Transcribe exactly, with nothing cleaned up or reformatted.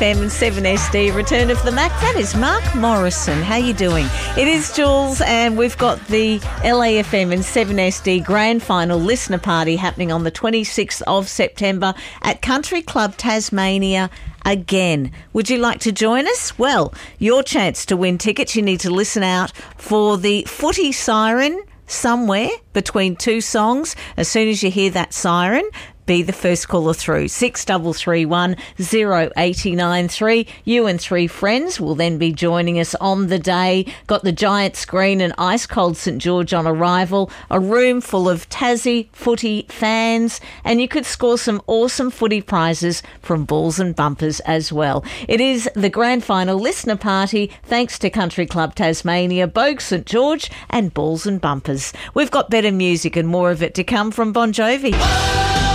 F M and seven S D, Return of the Mac. That is Mark Morrison. How you doing? It is Jules, and we've got the L A F M and seven S D Grand Final Listener Party happening on the twenty-sixth of September at Country Club Tasmania again. Would you like to join us? Well, your chance to win tickets, you need to listen out for the footy siren somewhere between two songs. As soon as you hear that siren, be the first caller through. six three three one, zero eight nine three. You and three friends will then be joining us on the day. Got the giant screen and ice cold St George on arrival, a room full of Tassie footy fans, and you could score some awesome footy prizes from Balls and Bumpers as well. It is the Grand Final Listener Party thanks to Country Club Tasmania, Bogue St George and Balls and Bumpers. We've got better music and more of it to come from Bon Jovi.